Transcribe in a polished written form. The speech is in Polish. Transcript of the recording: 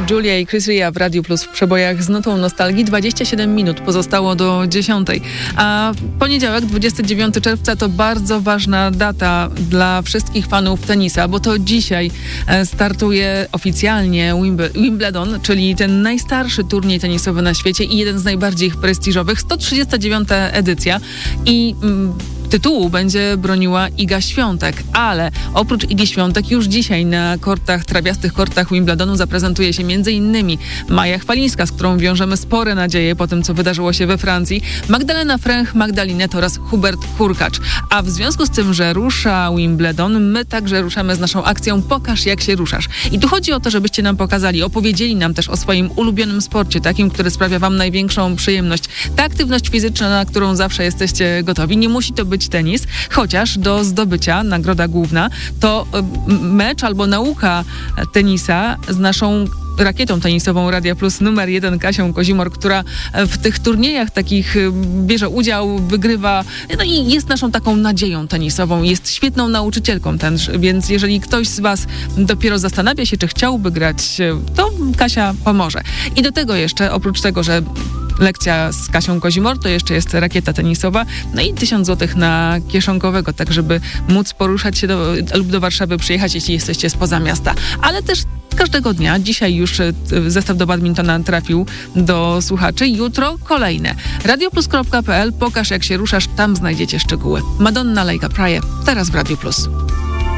Julia i Chris Ria w Radiu Plus w przebojach z nutą nostalgii. 27 minut pozostało do 10. A poniedziałek, 29 czerwca to bardzo ważna data dla wszystkich fanów tenisa, bo to dzisiaj startuje oficjalnie Wimbledon, czyli ten najstarszy turniej tenisowy na świecie i jeden z najbardziej prestiżowych, 139. edycja i tytułu będzie broniła Iga Świątek, ale oprócz Igi Świątek już dzisiaj na trawiastych kortach Wimbledonu zaprezentuje się m.in. Maja Chwalińska, z którą wiążemy spore nadzieje po tym, co wydarzyło się we Francji, Magdalena Fręch, Magdalinet oraz Hubert Hurkacz. A w związku z tym, że rusza Wimbledon, my także ruszamy z naszą akcją Pokaż, jak się ruszasz. I tu chodzi o to, żebyście nam pokazali, opowiedzieli nam też o swoim ulubionym sporcie, takim, który sprawia wam największą przyjemność. Ta aktywność fizyczna, na którą zawsze jesteście gotowi. Nie musi to być tenis, chociaż do zdobycia, nagroda główna, to mecz albo nauka tenisa z naszą rakietą tenisową Radia Plus numer 1 Kasią Kozimor, która w tych turniejach takich bierze udział, wygrywa, no i jest naszą taką nadzieją tenisową, jest świetną nauczycielką też, więc jeżeli ktoś z was dopiero zastanawia się, czy chciałby grać, to Kasia pomoże. I do tego jeszcze, oprócz tego, że lekcja z Kasią Kozimor, to jeszcze jest rakieta tenisowa, no i 1000 zł na kieszonkowego, tak żeby móc poruszać się lub do Warszawy przyjechać, jeśli jesteście spoza miasta. Ale też każdego dnia, dzisiaj już zestaw do badmintona trafił do słuchaczy, jutro kolejne. radioplus.pl, pokaż jak się ruszasz, tam znajdziecie szczegóły. Madonna, Like a Prayer, teraz w Radiu Plus.